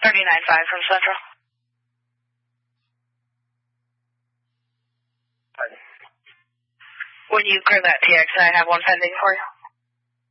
39.5 from Central. When you clear that TX, I have one pending for you.